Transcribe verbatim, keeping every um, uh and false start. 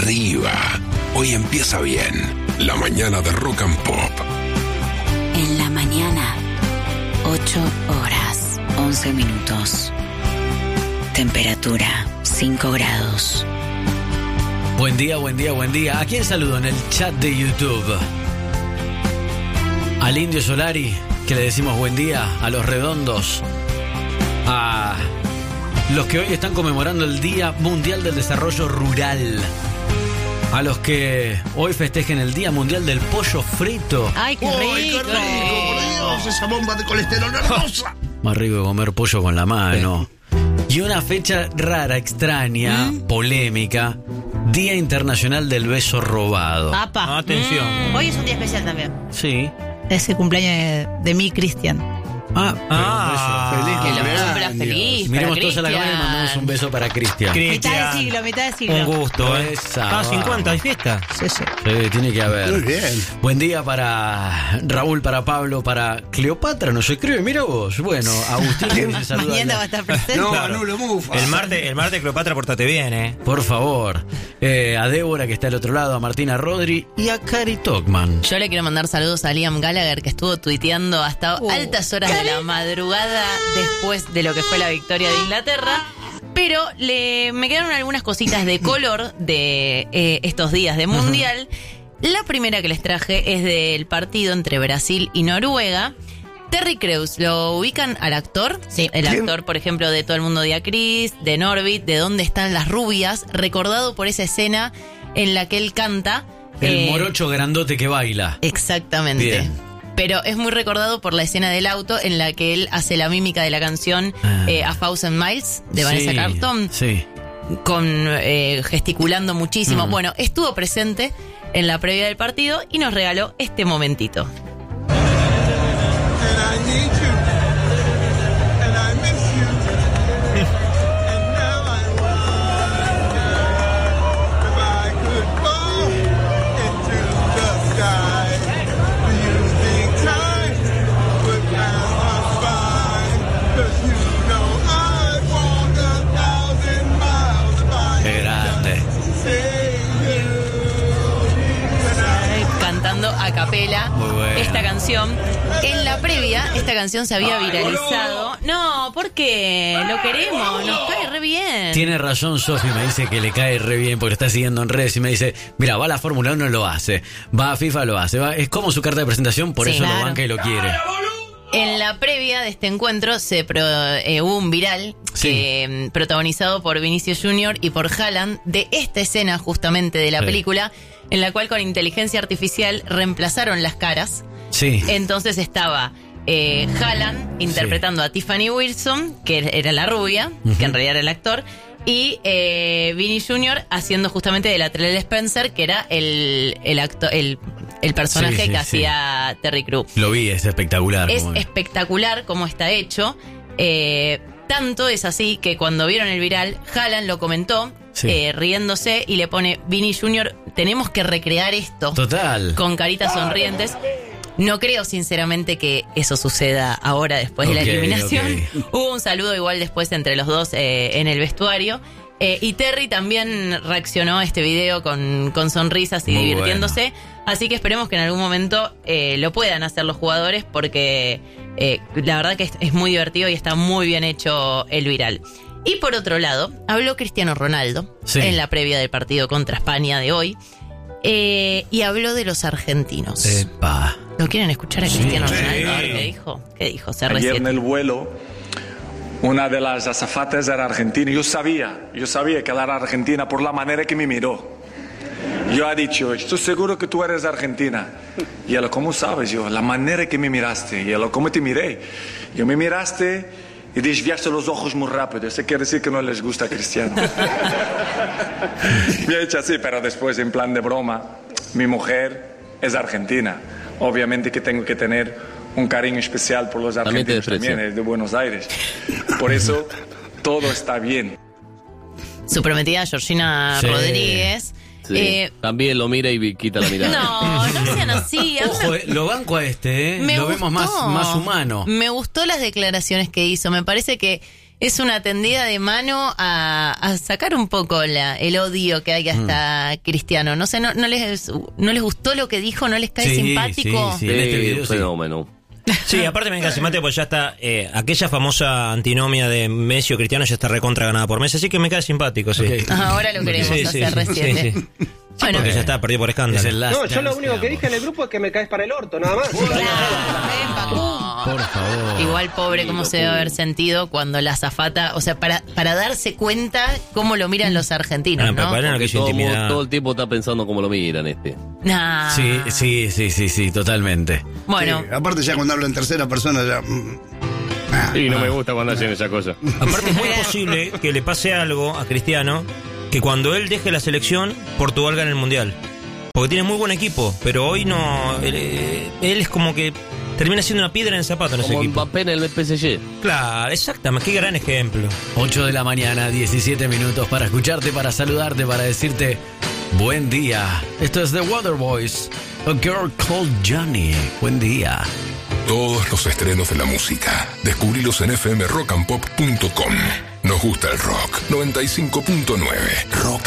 arriba. Hoy empieza bien. La mañana de Rock and Pop. En la mañana, ocho horas, once minutos. Temperatura, cinco grados. Buen día, buen día, buen día. ¿A quién saludo en el chat de YouTube? Al Indio Solari, que le decimos buen día. A los redondos. A los que hoy están conmemorando el Día Mundial del Desarrollo Rural. A los que hoy festejen el Día Mundial del Pollo Frito. ¡Ay, qué rico! ¡Ay, qué rico! ¡Por Dios! Esa bomba de colesterol hermosa. Más rico que comer pollo con la mano. Y una fecha rara, extraña, ¿Mm? polémica. Día Internacional del Beso Robado. ¡Apa! Atención. Mm. Hoy es un día especial también. Sí. Es el cumpleaños de, de mi Cristian. Ah, ah feliz Que lo cumpleaños. cumpla feliz. Miremos para todos a la cámara y Cristian. mandamos un beso para Cristian. Cristian. Mitad de siglo, mitad de siglo. Un gusto, ¿eh? Esa, Ah, cincuenta, ¿hay fiesta? Sí, sí. Sí, tiene que haber. Muy bien. Buen día para Raúl, para Pablo, para Cleopatra, no se escribe, mira vos. Bueno, Agustín que dice saluda. Mañana va a estar presente. No, Claro. no lo mufa. El martes, el martes, Cleopatra, portate bien, ¿eh? Por favor. Eh, a Débora, que está al otro lado, a Martina Rodri y a Cari Togman. Yo le quiero mandar saludos a Liam Gallagher, que estuvo tuiteando hasta Uh, altas horas de la madrugada después de lo que fue la victoria de Inglaterra. Pero le, me quedaron algunas cositas de color de eh, estos días de Mundial. La primera que les traje es del partido entre Brasil y Noruega. Terry Crews, ¿lo ubican al actor? Sí. El ¿Quién? actor, por ejemplo, de Todo el Mundo odia a Chris, de Norbit, de Dónde están las rubias, recordado por esa escena en la que él canta. El eh, morocho grandote que baila. Exactamente. Bien. Pero es muy recordado por la escena del auto en la que él hace la mímica de la canción Ah. eh, A Thousand Miles de Vanessa Sí, Carlton, Sí. con eh, gesticulando muchísimo. Mm. Bueno, estuvo presente en la previa del partido y nos regaló este momentito. And I need you, and I miss you, and now I wonder if I could fall into the sky. Do you think time would pass us by? 'Cause you know I'd walk a thousand miles if I Qué grande. say Eh, Cantando a capela Muy bueno. esta canción. En la previa, esta canción se había viralizado. No, porque lo queremos, nos cae re bien. Tiene razón Sofi, me dice que le cae re bien porque está siguiendo en redes y me dice, mira, va a la Fórmula uno, lo hace, va a FIFA, lo hace, va, es como su carta de presentación, por Sí, eso claro. lo banca y lo quiere. En la previa de este encuentro se pro- eh, hubo un viral Sí. que, mm, protagonizado por Vinicius Junior y por Haaland de esta escena justamente de la Sí. película en la cual con inteligencia artificial reemplazaron las caras. Sí. Entonces estaba eh, Haaland interpretando a Tiffany Wilson, que era la rubia, Ujú. que en realidad era el actor, y eh, Vinny Junior haciendo justamente de la Trell Spencer, que era el, el, acto- el, el personaje Sí, sí, que sí. hacía Terry Crews. Lo vi, es espectacular. Es como- espectacular cómo está hecho. Eh, tanto es así que cuando vieron el viral, Haaland lo comentó, Sí. eh, riéndose, y le pone, Vinny Junior, tenemos que recrear esto. Total. Con caritas sonrientes. No creo sinceramente que eso suceda ahora después de Ok, la eliminación. ok. Hubo un saludo igual después entre los dos eh, en el vestuario. Eh, y Terry también reaccionó a este video con, con sonrisas y Muy divirtiéndose. Así que esperemos que en algún momento eh, lo puedan hacer los jugadores porque eh, la verdad que es, es muy divertido y está muy bien hecho el viral. Y por otro lado, habló Cristiano Ronaldo Sí. en la previa del partido contra España de hoy. Eh, y habló de los argentinos. Epa. ¿Lo quieren escuchar a Cristiano Sí. Ronaldo? A ver qué dijo. ¿Qué dijo? C R Ayer siete. en el vuelo, una de las azafatas era argentina. Yo sabía, yo sabía que ella era argentina por la manera que me miró. Yo he dicho, estoy seguro que tú eres argentina. Y ella, ¿cómo sabes? Yo, la manera que me miraste. Y ella, ¿cómo te miré? Yo me miraste y desviaste los ojos muy rápido. Eso quiere decir que no les gusta a Cristiano. Me ha hecho así, pero después, en plan de broma, mi mujer es argentina. Obviamente que tengo que tener un cariño especial por los También te argentinos, desprecia. también es de Buenos Aires. Por eso, todo está bien. Su prometida Georgina Sí. Rodríguez. Sí. Eh, También lo mira y quita la mirada. no, no sean así. A mí Ojo, me- eh, lo banco a este, ¿eh? Me Lo vemos más, gustó. más humano. Me gustó las declaraciones que hizo. Me parece que es una tendida de mano a, a sacar un poco la, el odio que hay hasta mm. Cristiano. No sé, no, no les no les gustó lo que dijo, no les cae sí, simpático. Sí, sí, en este video, un sí. fenómeno. Sí, aparte me encanta simpático porque ya está, eh, aquella famosa antinomia de Messi o Cristiano ya está recontra ganada por Messi, así que me cae simpático, sí. Okay. Ahora lo queremos sí, hacer sí, recién. Sí, sí. Bueno, porque ya está perdido por escándalo. No, yo lo único que dije en el grupo es que me caes para el orto, nada más. Por favor. Igual pobre cómo se debe haber sentido cuando la azafata, o sea, para, para darse cuenta cómo lo miran los argentinos, Ah, pero ¿no? para no que Porque es todo, intimidad. todo el tiempo está pensando cómo lo miran este. Nah. Sí, sí, sí, sí, sí, totalmente. Bueno, Sí, aparte ya cuando hablo en tercera persona ya... mm, Y no me gusta cuando hacen esa cosa. Aparte es muy posible que le pase algo a Cristiano, que cuando él deje la selección, Portugal gane el Mundial. Porque tiene muy buen equipo, pero hoy no... Él, él es como que termina siendo una piedra en el zapato en ese Como equipo. Mbappé en el P S G. Claro, exactamente, qué gran ejemplo. ocho de la mañana, diecisiete minutos para escucharte, para saludarte, para decirte buen día. Esto es The Waterboys, A Girl Called Johnny. Buen día. Todos los estrenos de la música. Descubrilos en f m rock and pop punto com. Nos gusta el rock. noventa y cinco punto nueve. Rock